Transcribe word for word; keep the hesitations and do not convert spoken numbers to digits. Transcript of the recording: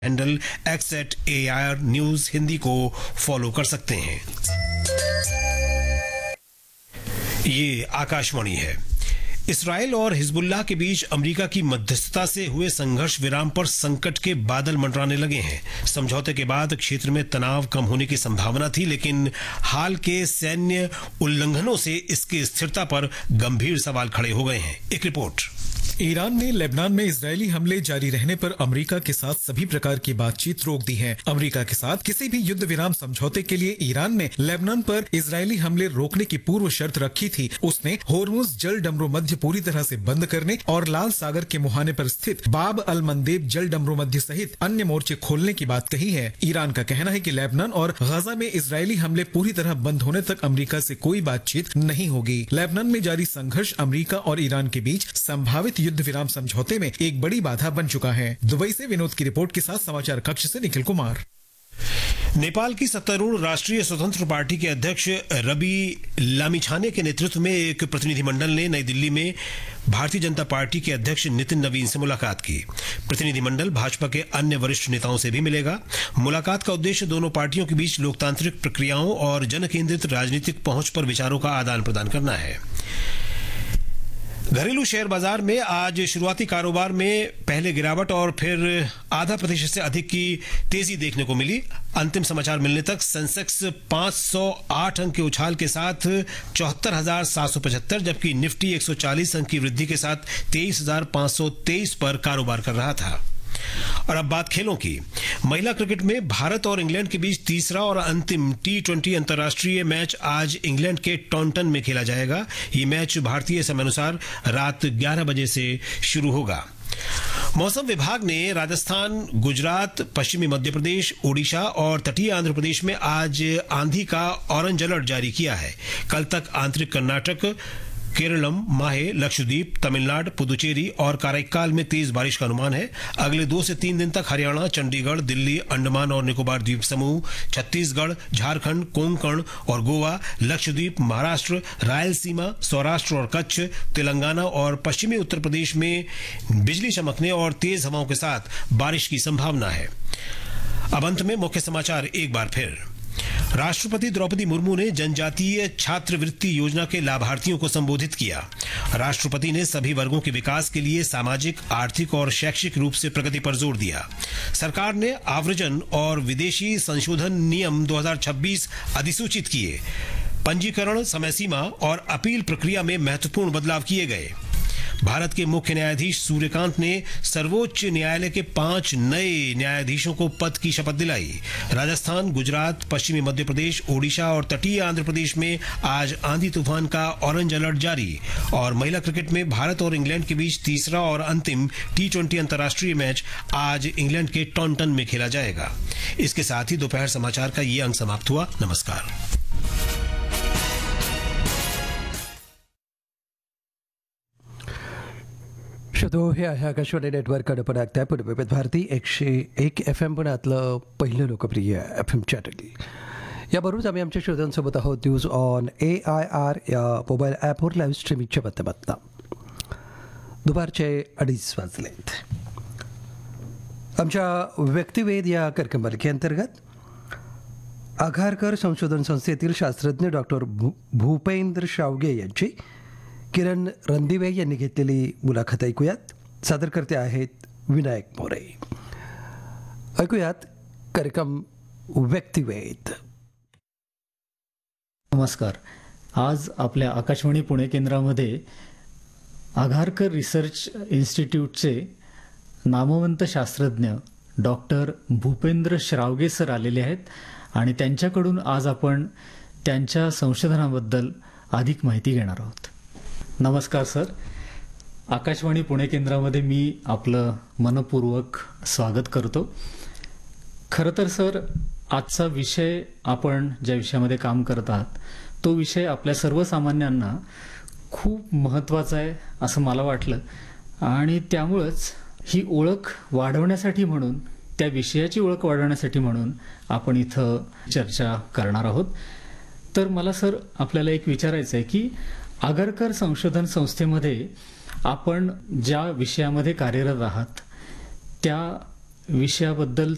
Handle x eight A I R news Hindi को follow कर सकते हैं। ये आकाशवाणी है। इसराइल और हिजबुल्लाह के बीच अमेरिका की मध्यस्थता से हुए संघर्ष विराम पर संकट के बादल मंडराने लगे हैं। समझौते के बाद क्षेत्र में तनाव कम होने की संभावना थी, लेकिन हाल के सैन्य उल्लंघनों से इसकी स्थिरता पर गंभीर सवाल खड़े हो गए हैं। एक रिपोर्ट। ईरान ने लेबनान में इजरायली हमले जारी रहने पर अमेरिका के साथ सभी प्रकार की बातचीत रोक दी है। अमेरिका के साथ किसी भी युद्ध विराम समझौते के लिए ईरान ने लेबनान पर इजरायली हमले रोकने की पूर्व शर्त रखी थी। उसने होर्मुज जल डमरू मध्य पूरी तरह से बंद करने और लाल सागर के मुहाने पर स्थित बाब अल मंदेब जल डमरू मध्य सहित अन्य मोर्चे खोलने की बात कही है। ईरान का कहना है कि लेबनान और गजा में इजरायली हमले पूरी तरह बंद होने तक अमेरिका से कोई बातचीत नहीं होगी। लेबनान में जारी संघर्ष अमेरिका और ईरान के बीच संभावित युद्ध विराम समझौते में एक बड़ी बाधा बन चुका है। दुबई से विनोद की रिपोर्ट के साथ समाचार कक्ष से निखिल कुमार। नेपाल की सत्तारूढ़ राष्ट्रीय स्वतंत्र पार्टी के अध्यक्ष रवि लामिछाने के नेतृत्व में एक प्रतिनिधिमंडल ने नई दिल्ली में भारतीय जनता पार्टी के अध्यक्ष नितिन नवीन से मुलाकात की। प्रतिनिधिमंडल भाजपा के अन्य वरिष्ठ नेताओं से भी मिलेगा। मुलाकात का उद्देश्य दोनों पार्टियों के बीच लोकतांत्रिक प्रक्रियाओं और जनकेंद्रित राजनीतिक पहुंच पर विचारों का आदान प्रदान करना है। घरेलू शेयर बाजार में आज शुरुआती कारोबार में पहले गिरावट और फिर आधा प्रतिशत से अधिक की तेजी देखने को मिली। अंतिम समाचार मिलने तक सेंसेक्स पांच सौ आठ अंक के उछाल के साथ चौहत्तर हजार सात सौ पचहत्तर, जबकि निफ्टी एक सौ चालीस अंक की वृद्धि के साथ तेईस हजार पांच सौ तेईस पर कारोबार कर रहा था। और अब बात खेलों की। महिला क्रिकेट में भारत और इंग्लैंड के बीच तीसरा और अंतिम टी ट्वेंटी अंतर्राष्ट्रीय मैच आज इंग्लैंड के टॉन्टन में खेला जाएगा। ये मैच भारतीय समयानुसार रात ग्यारह बजे से शुरू होगा। मौसम विभाग ने राजस्थान, गुजरात, पश्चिमी मध्य प्रदेश, ओडिशा और तटीय आंध्र प्रदेश में आज आंधी का ऑरेंज अलर्ट जारी किया है। कल तक आंतरिक कर्नाटक, केरलम, माहे, लक्षद्वीप, तमिलनाडु, पुदुचेरी और काराइकाल में तेज बारिश का अनुमान है। अगले दो से तीन दिन तक हरियाणा, चंडीगढ़, दिल्ली, अंडमान और निकोबार द्वीप समूह, छत्तीसगढ़, झारखंड, कोंकण और गोवा, लक्षद्वीप, महाराष्ट्र, रायलसीमा, सौराष्ट्र और कच्छ, तेलंगाना और पश्चिमी उत्तर प्रदेश में बिजली चमकने और तेज हवाओं के साथ बारिश की संभावना है। अब अंत में मुख्य समाचार एक बार फिर। राष्ट्रपति द्रौपदी मुर्मू ने जनजातीय छात्रवृत्ति योजना के लाभार्थियों को संबोधित किया। राष्ट्रपति ने सभी वर्गों के विकास के लिए सामाजिक, आर्थिक और शैक्षिक रूप से प्रगति पर जोर दिया। सरकार ने आव्रजन और विदेशी संशोधन नियम दो हज़ार छब्बीस अधिसूचित किए। पंजीकरण, समय सीमा और अपील प्रक्रिया में महत्वपूर्ण बदलाव किए गए। भारत के मुख्य न्यायाधीश सूर्यकांत ने सर्वोच्च न्यायालय के पांच नए न्यायाधीशों को पद की शपथ दिलाई। राजस्थान, गुजरात, पश्चिमी मध्य प्रदेश, ओडिशा और तटीय आंध्र प्रदेश में आज आंधी तूफान का ऑरेंज अलर्ट जारी। और महिला क्रिकेट में भारत और इंग्लैंड के बीच तीसरा और अंतिम टी ट्वेंटी अंतर्राष्ट्रीय मैच आज इंग्लैंड के टॉन्टन में खेला जाएगा। इसके साथ ही दोपहर समाचार का ये अंक समाप्त हुआ। नमस्कार। शोधो हे आहे आकाशवाणी नेटवर्क आपण ऐकताय पुणे विविध भारती एकशे एक एफ एम पुण्यातलं पहिलं लोकप्रिय एफ एम चॅनल। याबरोबरच आम्ही आमच्या श्रोत्यांसोबत आहोत news on A I R या मोबाईल ॲपवर लाईव्ह स्ट्रीमिंगच्या माध्यमातून। दुपारचे अडीच वाजलेत। आमच्या व्यक्तिवेध या कार्यक्रमांतर्गत आघारकर संशोधन संस्थेतील शास्त्रज्ञ डॉक्टर भू भूपेंद्र शावगे यांची किरण रणदिवे यांनी घेतलेली मुलाखत ऐकूयात। सादरकर्ते आहेत विनायक मोरे। ऐकूयात कार्यक्रम व्यक्तिवेध। नमस्कार। आज आपल्या आकाशवाणी पुणे केंद्रामध्ये आघारकर रिसर्च इन्स्टिट्यूटचे नामवंत शास्त्रज्ञ डॉक्टर भूपेंद्र श्रावगे सर आलेले आहेत आणि त्यांच्याकडून आज आपण त्यांच्या संशोधनाबद्दल अधिक माहिती घेणार आहोत। नमस्कार सर, आकाशवाणी पुणे केंद्रामध्ये मी आपलं मनपूर्वक स्वागत करतो। खरं तर सर, आजचा विषय आपण ज्या विषयामध्ये काम करत आहात तो विषय आपल्या सर्वसामान्यांना खूप महत्त्वाचा आहे असं मला वाटलं आणि त्यामुळंच ही ओळख वाढवण्यासाठी म्हणून, त्या विषयाची ओळख वाढवण्यासाठी म्हणून आपण इथं चर्चा करणार आहोत। तर मला सर आपल्याला एक विचारायचं आहे की आघारकर संशोधन संस्थेमध्ये आपण ज्या विषयामध्ये कार्यरत आहात त्या विषयाबद्दल